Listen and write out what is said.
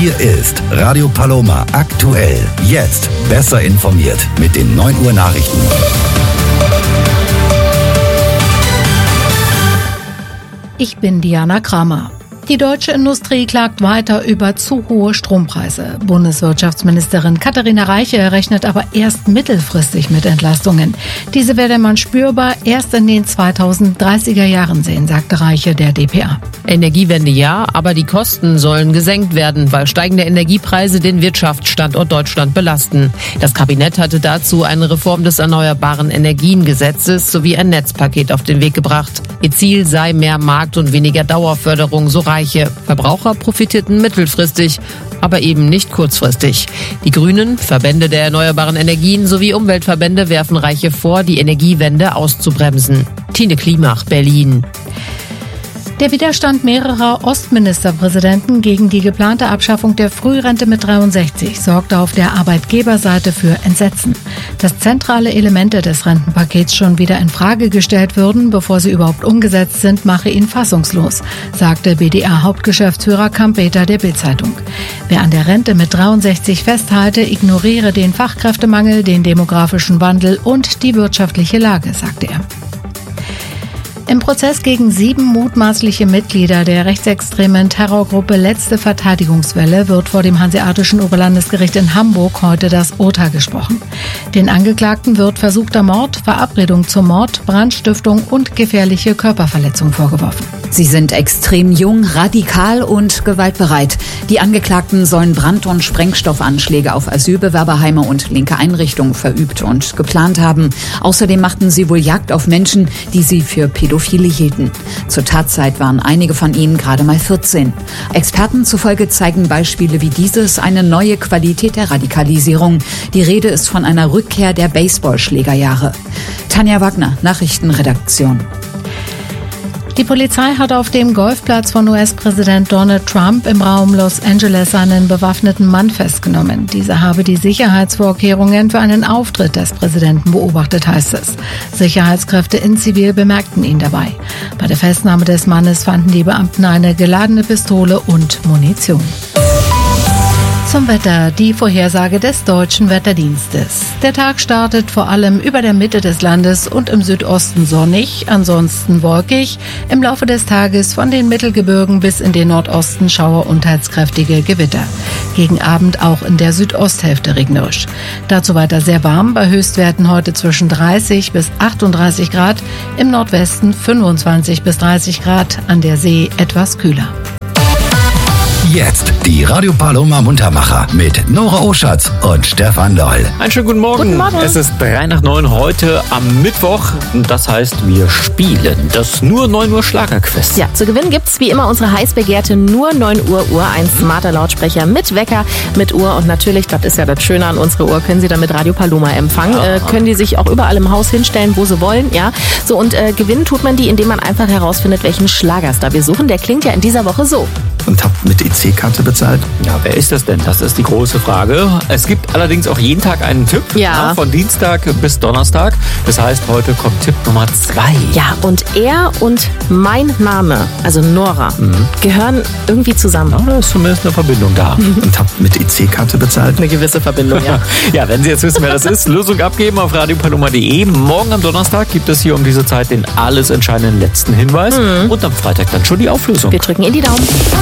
Hier ist Radio Paloma aktuell. Jetzt besser informiert mit den 9 Uhr Nachrichten. Ich bin Diana Kramer. Die deutsche Industrie klagt weiter über zu hohe Strompreise. Bundeswirtschaftsministerin Katharina Reiche rechnet aber erst mittelfristig mit Entlastungen. Diese werde man spürbar erst in den 2030er Jahren sehen, sagte Reiche der dpa. Energiewende ja, aber die Kosten sollen gesenkt werden, weil steigende Energiepreise den Wirtschaftsstandort Deutschland belasten. Das Kabinett hatte dazu eine Reform des Erneuerbaren Energiengesetzes sowie ein Netzpaket auf den Weg gebracht. Ihr Ziel sei mehr Markt- und weniger Dauerförderung, so Reiche. Verbraucher profitierten mittelfristig, aber eben nicht kurzfristig. Die Grünen, Verbände der erneuerbaren Energien sowie Umweltverbände werfen Reiche vor, die Energiewende auszubremsen. Tine Klimach, Berlin. Der Widerstand mehrerer Ostministerpräsidenten gegen die geplante Abschaffung der Frührente mit 63 sorgte auf der Arbeitgeberseite für Entsetzen. Dass zentrale Elemente des Rentenpakets schon wieder in Frage gestellt würden, bevor sie überhaupt umgesetzt sind, mache ihn fassungslos, sagte BDA-Hauptgeschäftsführer Kampeter der Bild-Zeitung. Wer an der Rente mit 63 festhalte, ignoriere den Fachkräftemangel, den demografischen Wandel und die wirtschaftliche Lage, sagte er. Im Prozess gegen 7 mutmaßliche Mitglieder der rechtsextremen Terrorgruppe Letzte Verteidigungswelle wird vor dem Hanseatischen Oberlandesgericht in Hamburg heute das Urteil gesprochen. Den Angeklagten wird versuchter Mord, Verabredung zum Mord, Brandstiftung und gefährliche Körperverletzung vorgeworfen. Sie sind extrem jung, radikal und gewaltbereit. Die Angeklagten sollen Brand- und Sprengstoffanschläge auf Asylbewerberheime und linke Einrichtungen verübt und geplant haben. Außerdem machten sie wohl Jagd auf Menschen, die sie für Pädophile hielten. Zur Tatzeit waren einige von ihnen gerade mal 14. Experten zufolge zeigen Beispiele wie dieses eine neue Qualität der Radikalisierung. Die Rede ist von einer Rückkehr der Baseballschlägerjahre. Tanja Wagner, Nachrichtenredaktion. Die Polizei hat auf dem Golfplatz von US-Präsident Donald Trump im Raum Los Angeles einen bewaffneten Mann festgenommen. Dieser habe die Sicherheitsvorkehrungen für einen Auftritt des Präsidenten beobachtet, heißt es. Sicherheitskräfte in Zivil bemerkten ihn dabei. Bei der Festnahme des Mannes fanden die Beamten eine geladene Pistole und Munition. Zum Wetter, die Vorhersage des Deutschen Wetterdienstes. Der Tag startet vor allem über der Mitte des Landes und im Südosten sonnig, ansonsten wolkig. Im Laufe des Tages von den Mittelgebirgen bis in den Nordosten Schauer und teilskräftige Gewitter. Gegen Abend auch in der Südosthälfte regnerisch. Dazu weiter sehr warm, bei Höchstwerten heute zwischen 30 bis 38 Grad, im Nordwesten 25 bis 30 Grad, an der See etwas kühler. Jetzt die Radio Paloma Muntermacher mit Nora Oschatz und Stefan Loll. Einen schönen guten Morgen. Guten Morgen. Es ist 8:03 heute am Mittwoch. Das heißt, wir spielen das nur 9 Uhr Schlagerquiz. Ja, zu gewinnen gibt's wie immer unsere heiß begehrte nur 9 Uhr Uhr, ein smarter Lautsprecher mit Wecker, mit Uhr und natürlich, das ist ja das Schöne an unserer Uhr, können Sie damit Radio Paloma empfangen. Können die sich auch überall im Haus hinstellen, wo sie wollen, ja. So, und gewinnen tut man die, indem man einfach herausfindet, welchen Schlagerstar wir suchen. Der klingt ja in dieser Woche so. Und habt mit EC-Karte bezahlt? Ja, wer ist das denn? Das ist die große Frage. Es gibt allerdings auch jeden Tag einen Tipp. Ja. Von Dienstag bis Donnerstag. Das heißt, heute kommt Tipp Nummer 2. Ja, und er und mein Name, also Nora, gehören irgendwie zusammen. Ja, da ist zumindest eine Verbindung da. Und habt mit EC-Karte bezahlt? Eine gewisse Verbindung, ja. Ja, wenn Sie jetzt wissen, wer das ist, Lösung abgeben auf radiopaloma.de. Morgen am Donnerstag gibt es hier um diese Zeit den alles entscheidenden letzten Hinweis. Und am Freitag dann schon die Auflösung. Wir drücken in die Daumen.